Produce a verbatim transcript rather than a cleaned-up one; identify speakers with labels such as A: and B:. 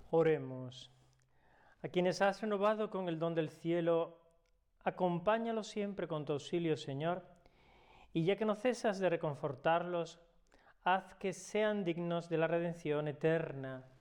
A: Oremos. A quienes has renovado con el don del cielo, acompáñalos siempre con tu auxilio, Señor, y ya que no cesas de reconfortarlos, haz que sean dignos de la redención eterna.